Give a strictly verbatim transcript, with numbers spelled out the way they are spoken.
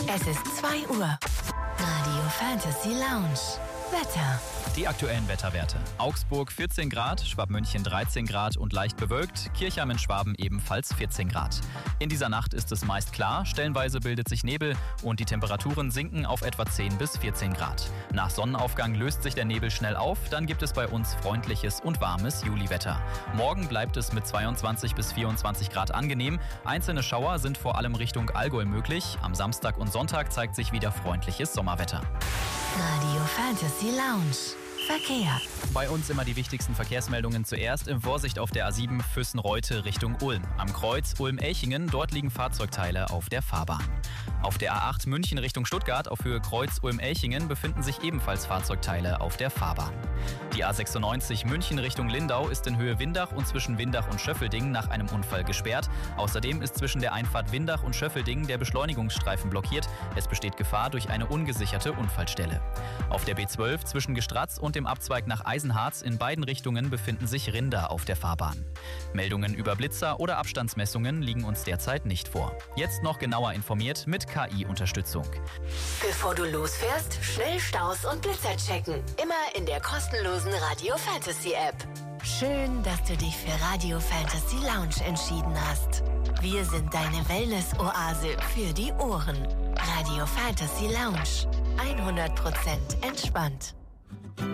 Es ist zwei Uhr. Radio Fantasy Lounge. Wetter. Die aktuellen Wetterwerte. Augsburg vierzehn Grad, Schwabmünchen dreizehn Grad und leicht bewölkt, Kirchheim in Schwaben ebenfalls vierzehn Grad. In dieser Nacht ist es meist klar, stellenweise bildet sich Nebel und die Temperaturen sinken auf etwa zehn bis vierzehn Grad. Nach Sonnenaufgang löst sich der Nebel schnell auf, dann gibt es bei uns freundliches und warmes Juliwetter. Morgen bleibt es mit zweiundzwanzig bis vierundzwanzig Grad angenehm, einzelne Schauer sind vor allem Richtung Allgäu möglich, am Samstag und Sonntag zeigt sich wieder freundliches Sommerwetter. Radio Fantasy Lounge. Verkehr. Bei uns immer die wichtigsten Verkehrsmeldungen zuerst in Vorsicht auf der A sieben Füssen-Reute Richtung Ulm. Am Kreuz Ulm-Elchingen, dort liegen Fahrzeugteile auf der Fahrbahn. Auf der A acht München Richtung Stuttgart auf Höhe Kreuz Ulm-Elchingen befinden sich ebenfalls Fahrzeugteile auf der Fahrbahn. Die A sechsundneunzig München Richtung Lindau ist in Höhe Windach und zwischen Windach und Schöffelding nach einem Unfall gesperrt. Außerdem ist zwischen der Einfahrt Windach und Schöffelding der Beschleunigungsstreifen blockiert. Es besteht Gefahr durch eine ungesicherte Unfallstelle. Auf der B zwölf zwischen Gestratz und dem Abzweig nach Eisenharz in beiden Richtungen befinden sich Rinder auf der Fahrbahn. Meldungen über Blitzer oder Abstandsmessungen liegen uns derzeit nicht vor. Jetzt noch genauer informiert mit K I-Unterstützung. Bevor du losfährst, schnell Staus und Blitzer checken. Immer in der kostenlosen Radio Fantasy App. Schön, dass du dich für Radio Fantasy Lounge entschieden hast. Wir sind deine Wellness-Oase für die Ohren. Radio Fantasy Lounge. hundert Prozent entspannt.